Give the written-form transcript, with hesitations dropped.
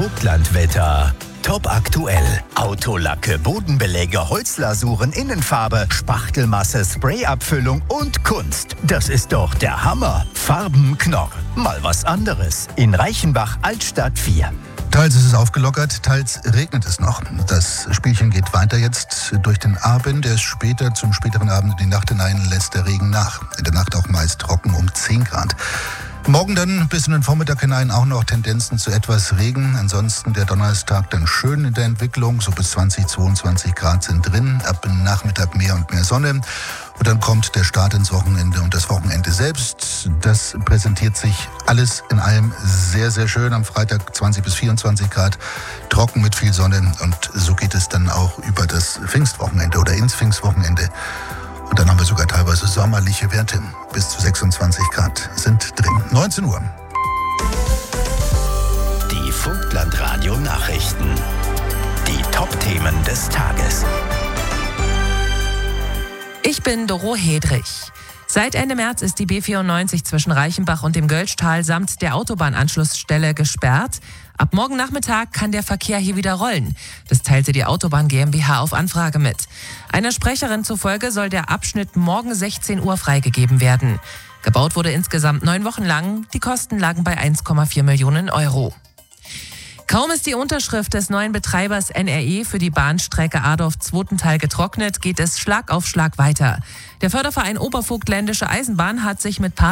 Vogtlandwetter. Top aktuell. Autolacke, Bodenbeläge, Holzlasuren, Innenfarbe, Spachtelmasse, Sprayabfüllung und Kunst. Das ist doch der Hammer. Farbenknorr. Mal was anderes. In Reichenbach, Altstadt 4. Teils ist es aufgelockert, teils regnet es noch. Das Spielchen geht weiter jetzt durch den Abend. Erst später, zum späteren Abend in die Nacht hinein, lässt der Regen nach. In der Nacht auch meist trocken um 10 Grad. Morgen dann bis in den Vormittag hinein auch noch Tendenzen zu etwas Regen. Ansonsten der Donnerstag dann schön in der Entwicklung. So bis 20, 22 Grad sind drin. Ab dem Nachmittag mehr und mehr Sonne. Und dann kommt der Start ins Wochenende und das Wochenende selbst. Das präsentiert sich alles in allem sehr, sehr schön. Am Freitag 20 bis 24 Grad, trocken mit viel Sonne. Und so geht es dann auch über das Pfingstwochenende oder ins Pfingstwochenende. Und dann haben wir sogar teilweise sommerliche Werte. Bis zu 26 Grad sind drin. 19 Uhr. Die Vogtlandradio Nachrichten. Die Top-Themen des Tages. Ich bin Doro Hedrich. Seit Ende März ist die B94 zwischen Reichenbach und dem Göltzschtal samt der Autobahnanschlussstelle gesperrt. Ab morgen Nachmittag kann der Verkehr hier wieder rollen. Das teilte die Autobahn GmbH auf Anfrage mit. Einer Sprecherin zufolge soll der Abschnitt morgen 16 Uhr freigegeben werden. Gebaut wurde insgesamt 9 Wochen lang. Die Kosten lagen bei 1,4 Millionen Euro. Kaum ist die Unterschrift des neuen Betreibers NRE für die Bahnstrecke Adorf-Zwotental getrocknet, geht es Schlag auf Schlag weiter. Der Förderverein Obervogtländische Eisenbahn hat sich mit